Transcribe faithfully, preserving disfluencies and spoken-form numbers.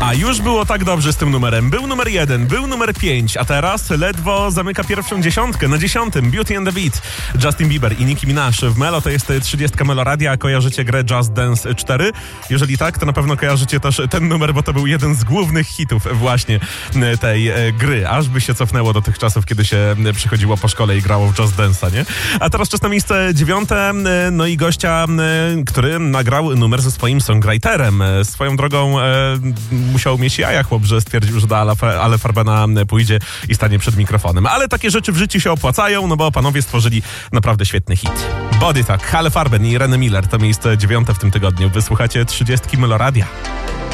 A już było tak dobrze z tym numerem. Był numer jeden, był numer pięć, a teraz ledwo zamyka pierwszą dziesiątkę. Na dziesiątym Beauty and the Beat, Justin Bieber i Nicki Minaj w Melo. To jest trzydziestka Meloradia. Kojarzycie grę Just Dance cztery? Jeżeli tak, to na pewno kojarzycie też ten numer, bo to był jeden z głównych hitów właśnie tej gry. Aż by się cofnęło do tych czasów, kiedy się przychodziło po szkole i grało w Just Dance'a, nie? A teraz czas na miejsce dziewiąte, no i gościa, który nagrał numer ze swoim songwriterem. Swoją drogą e, musiał mieć jaja chłop, że stwierdził, że do Ale Farbena pójdzie i stanie przed mikrofonem. Ale takie rzeczy w życiu się opłacają, no bo panowie stworzyli naprawdę świetny hit. Body Talk, Ale Farben i René Miller to miejsce dziewiąte w tym tygodniu. Wysłuchacie trzydziestki Meloradia.